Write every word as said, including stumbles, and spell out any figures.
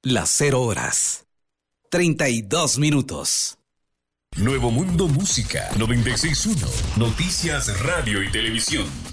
Las cero horas. treinta y dos minutos. Nuevo Mundo Música noventa y seis punto uno. Noticias, radio y televisión.